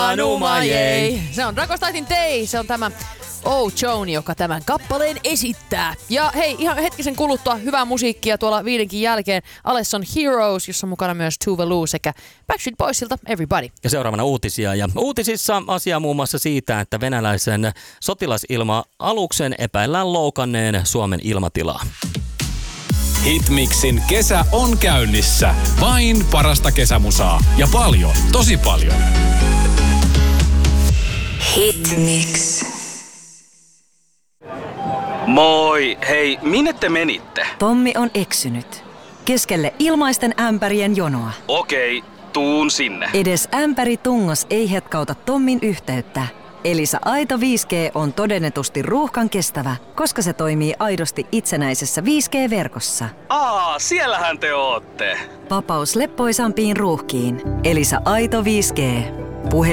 numa jei. Se on Dragostaitin Day, se on tämä Joan, joka tämän kappaleen esittää. Ja hei, ihan hetkisen kuluttua hyvää musiikkia tuolla 5 jälkeen. Alesson Heroes, jossa on mukana myös Tuve Lu sekä Backstreet Boysilta Everybody. Ja seuraavana uutisia. Ja uutisissa asia muun muassa siitä, että venäläisen sotilasilma-aluksen epäillään loukanneen Suomen ilmatilaa. Hitmixin kesä on käynnissä. Vain parasta kesämusaa. Ja paljon, tosi paljon. Hitmix. Moi, hei, minne te menitte? Tommi on eksynyt. Keskelle ilmaisten ämpärien jonoa. Okei, tuun sinne. Edes ämpäritungos ei hetkauta Tommin yhteyttä. Elisa Aito 5G on todennetusti ruuhkan kestävä, koska se toimii aidosti itsenäisessä 5G-verkossa. Siellähän te ootte. Vapaus leppoisampiin ruuhkiin. Elisa Aito 5G.